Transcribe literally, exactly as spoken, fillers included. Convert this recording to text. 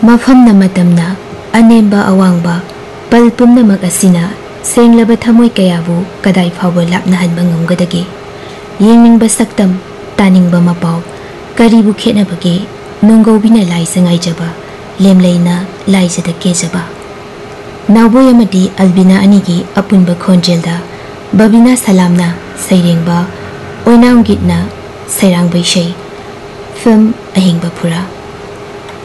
मफम नमतमना अनेम्बा अवांगबा पल पुम्नमक असिना सेंगलब थमोय कयाबु कदाई फावबा लापनाहनबा ngamgadage yengmingba saktam taningbा mapaw karibu khetnabage nonggaubina lai sangaijaba lemleina laijada kejaba nawboy amadi albina anigi apunba khonjelda babina salamna sairengba oinaung gitna sairang baishai film ahingba phura